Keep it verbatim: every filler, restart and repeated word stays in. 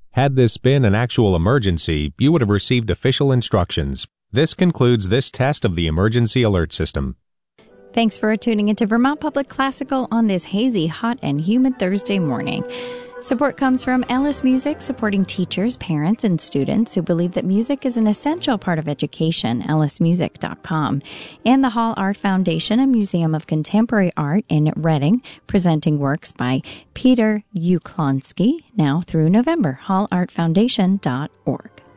Had this been an actual emergency, you would have received official instructions. This concludes this test of the emergency alert system. Thanks for tuning into Vermont Public Classical on this hazy, hot, and humid Thursday morning. Support comes from Ellis Music, supporting teachers, parents, and students who believe that music is an essential part of education, ellis music dot com. And the Hall Art Foundation, a museum of contemporary art in Reading, presenting works by Peter Uklonsky now through November, hall art foundation dot org.